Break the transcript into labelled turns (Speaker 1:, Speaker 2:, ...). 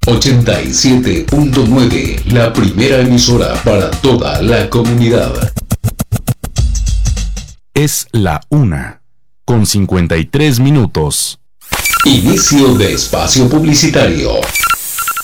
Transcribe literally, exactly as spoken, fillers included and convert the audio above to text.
Speaker 1: ochenta y siete punto nueve, la primera emisora para toda la comunidad.
Speaker 2: Es la una, con cincuenta y tres minutos.
Speaker 1: Inicio de espacio publicitario.